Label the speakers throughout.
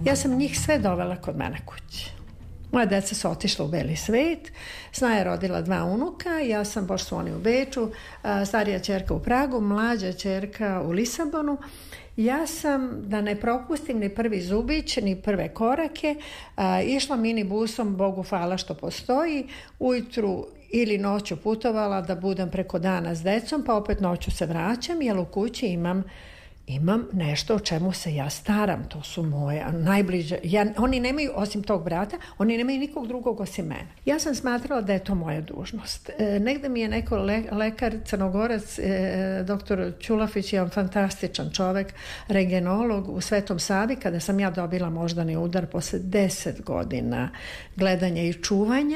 Speaker 1: Ja sam njih sve dovela kod mene kući. Moja deca su otišla u beli svet, Snaja je rodila 2 unuka, ja sam, pošto su oni u Beču, starija ćerka u Pragu, mlađa ćerka u Lisabonu. Ja sam, da ne propustim ni prvi zubić, ni prve korake, išla minibusom, Bogu hvala što postoji, ujutru ili noću putovala da budem preko dana s decom, pa opet noću se vraćam, jer u kući imam nešto o čemu se ja staram. To su moje najbliže. Oni nemaju, osim tog brata, oni nemaju nikog drugog osim mene. Ja sam smatrala da je to moja dužnost. Negde mi je neko lekar, Crnogorac, doktor Ćulafić, je on fantastičan čovek, regenolog u Svetom Savi, kada sam ja dobila moždani udar posle 10 godina gledanja i čuvanja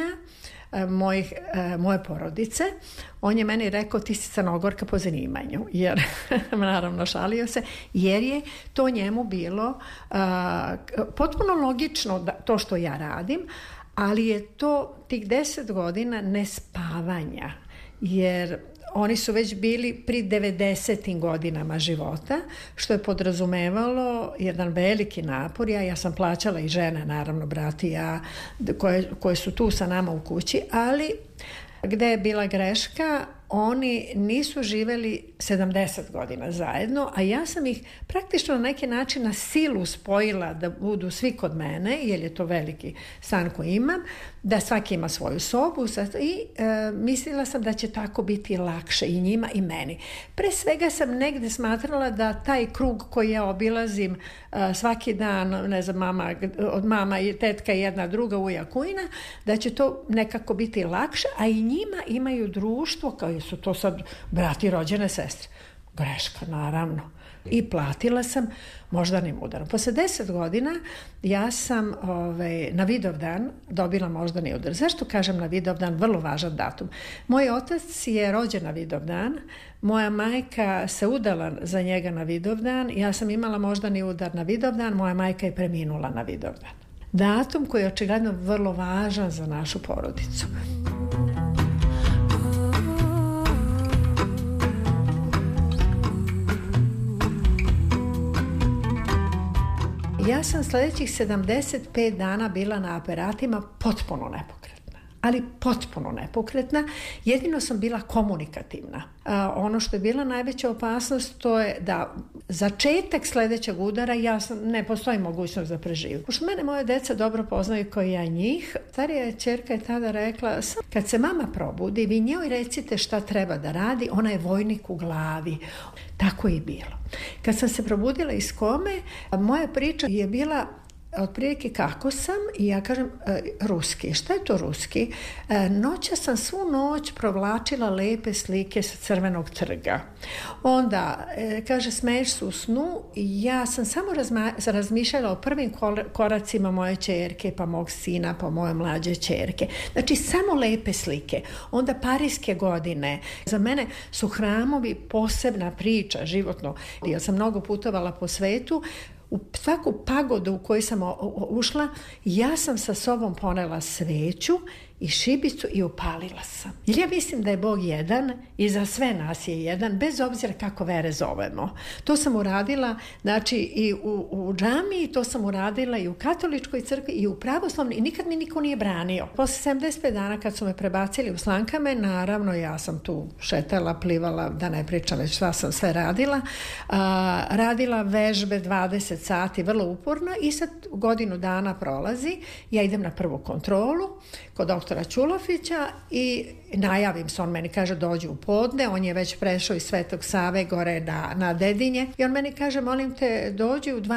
Speaker 1: moje porodice, on je meni rekao, ti si Crnogorka po zanimanju, jer naravno šalio se, jer je to njemu bilo potpuno logično to što ja radim, ali je to tih 10 godina nespavanja, jer oni su već bili pri 90. godinama života, što je podrazumevalo jedan veliki napor. Ja sam plaćala i žene, naravno, brati i ja, koje su tu sa nama u kući, ali gde je bila greška, oni nisu živeli 70 godina zajedno, a ja sam ih praktično na neki način na silu spojila da budu svi kod mene, jer je to veliki stan koji imam, da svaki ima svoju sobu i mislila sam da će tako biti lakše i njima i meni. Pre svega sam negde smatrala da taj krug koji ja obilazim svaki dan, ne znam, od mama i tetka jedna druga, uja, kujna, da će to nekako biti lakše, a i njima imaju društvo kao su to sad brati, rođene sestre. Greška, naravno. I platila sam moždanim udarom. Posle 10 godina ja sam na Vidovdan dobila moždani udar. Zašto kažem na Vidovdan? Vrlo važan datum. Moj otac je rođen na Vidovdan, moja majka se udala za njega na Vidovdan, ja sam imala moždani udar na Vidovdan, moja majka je preminula na Vidovdan. Datum koji je očigledno vrlo važan za našu porodicu. Ja sam sljedećih 75 dana bila na aparatima potpuno nepokretna, ali potpuno nepokretna. Jedino sam bila komunikativna. Ono što je bila najveća opasnost, to je da začetak sljedećeg udara ne postoji mogućnost da preživim. Pošto mene moje deca dobro poznaju kao ja njih, starija ćerka je tada rekla, kad se mama probudi, vi njoj recite šta treba da radi, ona je vojnik u glavi. Tako je i bilo. Kad sam se probudila iz kome, moja priča je bila otprilike kako sam, i ja kažem ruski. Šta je to ruski? Noća sam svu noć provlačila lepe slike sa Crvenog trga. Onda, kaže, smeješ se u snu, i ja sam samo razmišljala o prvim koracima moje ćerke, pa mog sina, pa moje mlađe ćerke. Znači, samo lepe slike. Onda Parijske godine. Za mene su hramovi posebna priča, životno. Ja sam mnogo putovala po svetu. U svaku pagodu u koju sam ušla, ja sam sa sobom ponela sveću i šibicu i upalila sam. Jer ja mislim da je Bog jedan i za sve nas je jedan, bez obzira kako vere zovemo. To sam uradila, znači, i u džamiji, to sam uradila i u katoličkoj crkvi i u pravoslavnoj, i nikad mi niko nije branio. Posle 75 dana kad su me prebacili u Slankame, naravno ja sam tu šetala, plivala, da ne pričam već šta sam sve radila. Radila vežbe 20 sati, vrlo uporno, i sad godinu dana prolazi, ja idem na prvu kontrolu kod doktora Ćulafića i najavim se, on meni kaže dođi u podne, on je već prešao iz Svetog Save gore na Dedinje, i on meni kaže, molim te, dođi u 2